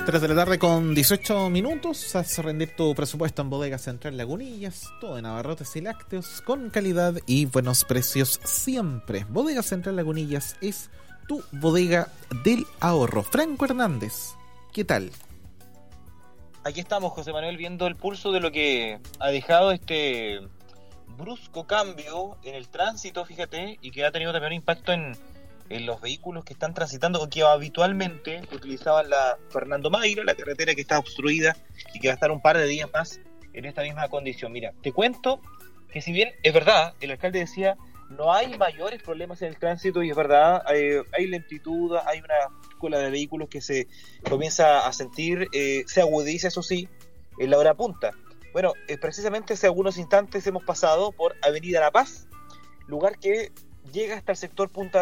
3 de la tarde con 18 minutos. Haz rendir tu presupuesto en Bodega Central Lagunillas. Todo en abarrotes y lácteos con calidad y buenos precios siempre. Bodega Central Lagunillas es tu bodega del ahorro. Franco Hernández, ¿qué tal? Aquí estamos, José Manuel, viendo el pulso de lo que ha dejado este brusco cambio en el tránsito, fíjate, y que ha tenido también un impacto en los vehículos que están transitando o que habitualmente utilizaban la Fernando Mayra, la carretera que está obstruida y que va a estar un par de días más en esta misma condición. Mira, te cuento que si bien es verdad, el alcalde decía no hay mayores problemas en el tránsito, y es verdad, hay lentitud, hay una cola de vehículos que se comienza a sentir, se agudiza, eso sí, en la hora punta. Bueno, precisamente hace algunos instantes hemos pasado por Avenida La Paz, lugar que llega hasta el sector Punta